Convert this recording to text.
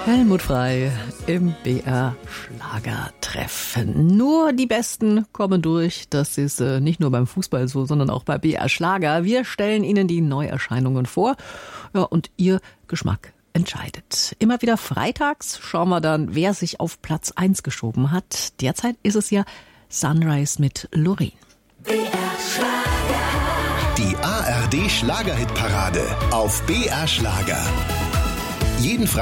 Helmut Frey im BR Schlagertreffen. Nur die Besten kommen durch. Das ist nicht nur beim Fußball so, sondern auch bei BR Schlager. Wir stellen Ihnen die Neuerscheinungen vor. Ja, und Ihr Geschmack entscheidet. Immer wieder freitags schauen wir dann, wer sich auf Platz 1 geschoben hat. Derzeit ist es ja Sunrise mit Loreen. BR Schlager. Die ARD Schlagerhitparade auf BR Schlager. Jeden Freitag